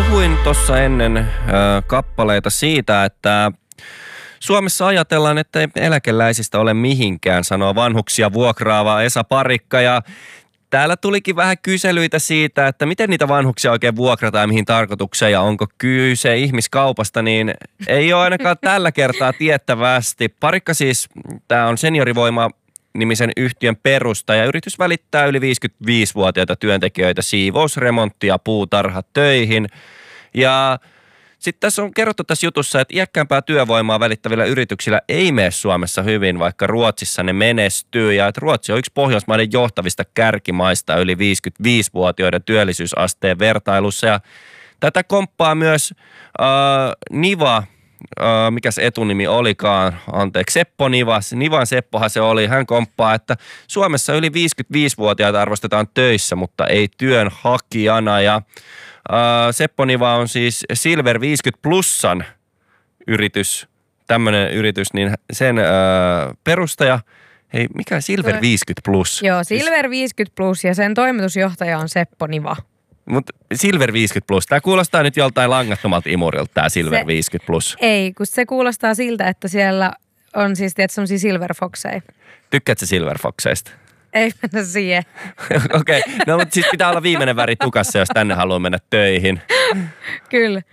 puhuin tuossa ennen kappaleita siitä, että Suomessa ajatellaan, että ei eläkeläisistä ole mihinkään, sanoo vanhuksia vuokraava Esa Parikka. Ja täällä tulikin vähän kyselyitä siitä, että miten niitä vanhuksia oikein vuokrataan ja mihin tarkoitukseen ja onko kyse ihmiskaupasta, niin ei ole ainakaan tällä kertaa tiettävästi. Parikka siis, tämä on Seniorivoima nimisen yhtiön perustaja. Yritys välittää yli 55-vuotiaita työntekijöitä siivous-, remontti- ja puutarhatöihin. Ja sitten tässä on kerrottu tässä jutussa, että iäkkäämpää työvoimaa välittävillä yrityksillä ei mene Suomessa hyvin, vaikka Ruotsissa ne menestyy. Ja että Ruotsi on yksi Pohjoismaiden johtavista kärkimaista yli 55-vuotiaiden työllisyysasteen vertailussa. Ja tätä komppaa myös Niva, mikäs etunimi olikaan, anteeksi, Seppo Nivas. Nivan Seppohan se oli. Hän komppaa, että Suomessa yli 55-vuotiaita arvostetaan töissä, mutta ei työnhakijana. Ja Seppo Niva on siis Silver 50 Plusan yritys, tämmöinen yritys, niin sen perustaja, hei, mikä Silver 50 Plus? Joo, Silver 50 Plus ja sen toimitusjohtaja on Seppo Niva. Mutta Silver 50 Plus, tämä kuulostaa nyt joltain langattomalta imurilta, tämä Silver 50 Plus. Ei, kun se kuulostaa siltä, että siellä on siis semmoisia Silver Foxeja. Tykkäätkö Silver Foxeista? Ei mennä siihen. Okei, no mutta siis pitää olla viimeinen väri tukassa, jos tänne haluaa mennä töihin. Kyllä.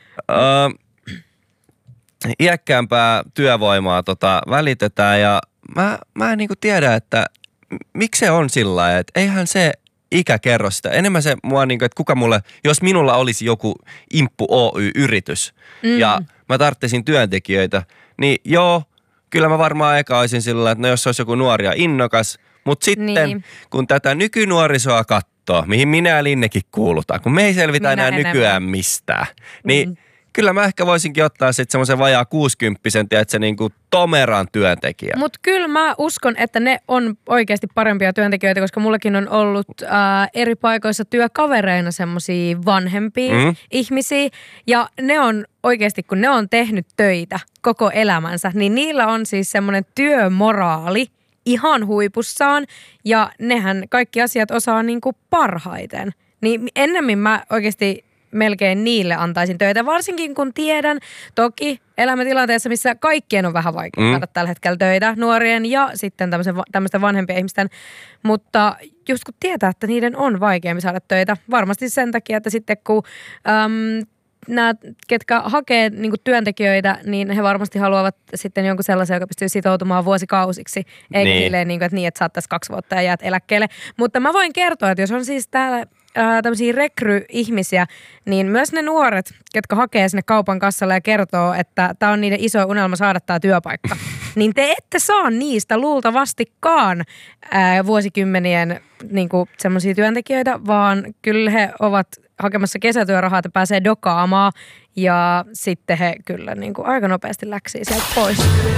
Iäkkäämpää työvoimaa välitetään ja mä en niinku tiedä, että miksi se on sillä lailla, että eihän se ikä kerro sitä. Enemmän se mua niinku, että kuka mulle, jos minulla olisi joku Imppu Oy-yritys ja mä tarvitsin työntekijöitä, niin joo, kyllä mä varmaan eka olisin sillä lailla, että no jos olisi joku nuori ja innokas, mutta sitten kun tätä nykynuorisoa katsoo, mihin minä ja Linnekin kuulutaan, kun me ei selvitä enää nykyään mistään, niin kyllä mä ehkä voisinkin ottaa sitten semmoisen vajaa 60-sen, tiedätkö, niin kuin tomeran työntekijä. Mutta kyllä mä uskon, että ne on oikeasti parempia työntekijöitä, koska mullakin on ollut eri paikoissa työkavereina semmosia vanhempia ihmisiä. Ja ne on oikeasti, kun ne on tehnyt töitä koko elämänsä, niin niillä on siis semmoinen työmoraali ihan huipussaan. Ja nehän kaikki asiat osaa niinku parhaiten. Niin ennemmin mä oikeasti melkein niille antaisin töitä, varsinkin kun tiedän, toki elämäntilanteessa, missä kaikkien on vähän vaikea saada tällä hetkellä töitä, nuorien ja sitten tämmöisten vanhempien ihmisten, mutta just kun tietää, että niiden on vaikeampi saada töitä, varmasti sen takia, että sitten kun nämä, ketkä hakee niin kuin työntekijöitä, niin he varmasti haluavat sitten jonkun sellaisen, joka pystyy sitoutumaan vuosikausiksi, eikä silleen, niin että saattaisi 2 vuotta ja jäät eläkkeelle. Mutta mä voin kertoa, että jos on siis täällä tämmöisiä rekry-ihmisiä, niin myös ne nuoret, ketkä hakee sinne kaupan kassalle ja kertoo, että tämä on niiden iso unelma saada tämä työpaikka, niin te ette saa niistä luultavastikaan vuosikymmenien niin kuin semmoisia työntekijöitä, vaan kyllä he ovat hakemassa kesätyörahaa, että pääsee dokaamaan ja sitten he kyllä niin kuin aika nopeasti läksii sieltä pois.